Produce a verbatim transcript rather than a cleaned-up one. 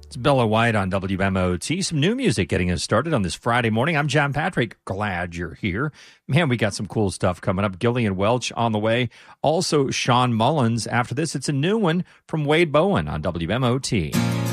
It's Bella White on W M O T. Some new music getting us started on this Friday morning. I'm John Patrick. Glad you're here. Man, we got some cool stuff coming up. Gillian Welch on the way. Also, Sean Mullins. After this, it's a new one from Wade Bowen on W M O T.